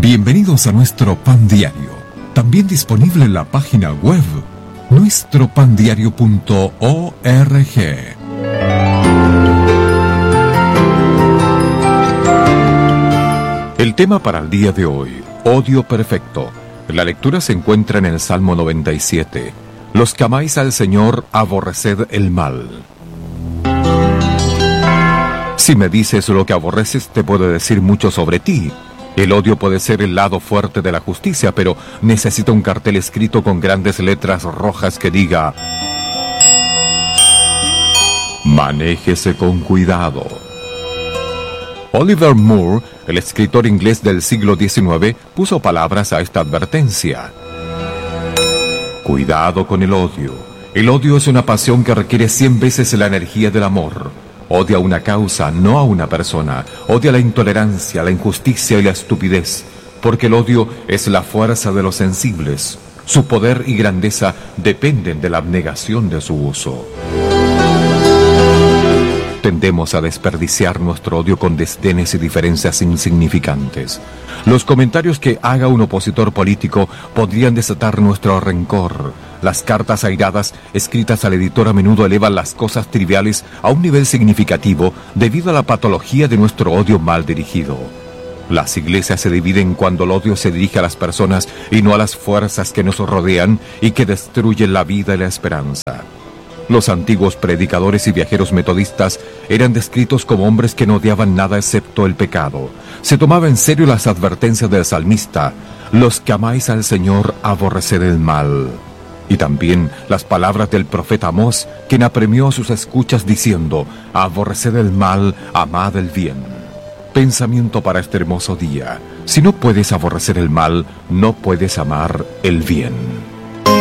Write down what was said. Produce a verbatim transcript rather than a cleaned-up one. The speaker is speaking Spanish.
Bienvenidos a nuestro Pan Diario, también disponible en la página web nuestro pan diario punto org. El tema para el día de hoy, odio perfecto. La lectura se encuentra en el Salmo noventa y siete. Los que amáis al Señor, aborreced el mal. Si me dices lo que aborreces, te puedo decir mucho sobre ti. El odio puede ser el lado fuerte de la justicia, pero necesita un cartel escrito con grandes letras rojas que diga: manéjese con cuidado. Oliver Moore, el escritor inglés del siglo diecinueve, puso palabras a esta advertencia. Cuidado con el odio. El odio es una pasión que requiere cien veces la energía del amor. Odia a una causa, no a una persona. Odia la intolerancia, la injusticia y la estupidez, porque el odio es la fuerza de los sensibles. Su poder y grandeza dependen de la abnegación de su uso. Tendemos a desperdiciar nuestro odio con desdenes y diferencias insignificantes. Los comentarios que haga un opositor político podrían desatar nuestro rencor. Las cartas airadas escritas al editor a menudo elevan las cosas triviales a un nivel significativo debido a la patología de nuestro odio mal dirigido. Las iglesias se dividen cuando el odio se dirige a las personas y no a las fuerzas que nos rodean y que destruyen la vida y la esperanza. Los antiguos predicadores y viajeros metodistas eran descritos como hombres que no odiaban nada excepto el pecado. Se tomaba en serio las advertencias del salmista: los que amáis al Señor, aborreced el mal. Y también las palabras del profeta Amós, quien apremió a sus escuchas diciendo: aborreced el mal, amad el bien. Pensamiento para este hermoso día: si no puedes aborrecer el mal, no puedes amar el bien.